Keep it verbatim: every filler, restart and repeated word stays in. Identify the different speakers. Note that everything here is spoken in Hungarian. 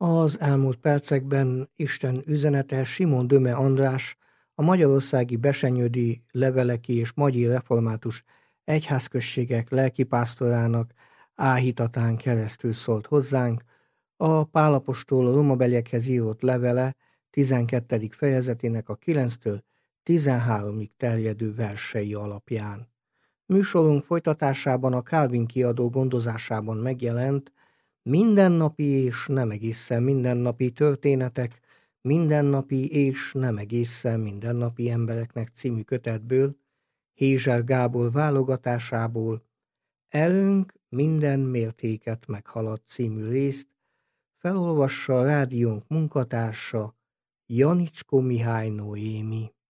Speaker 1: Az elmúlt percekben Isten üzenete Simon Döme András, a magyarországi besenyődi leveleki és magyi református egyházközségek lelkipásztorának áhítatán keresztül szólt hozzánk, a Pál apostol a rómabeliekhez írott levele tizenkettedik fejezetének a kilenctől tizenháromig terjedő versei alapján. Műsorunk folytatásában a Calvin kiadó gondozásában megjelent Mindennapi és nem egészen mindennapi történetek, mindennapi és nem egészen mindennapi embereknek című kötetből, Hézser Gábor válogatásából Erőnk minden mértéket meghalad című részt felolvassa a rádiónk munkatársa, Janicskó Mihály Noémi.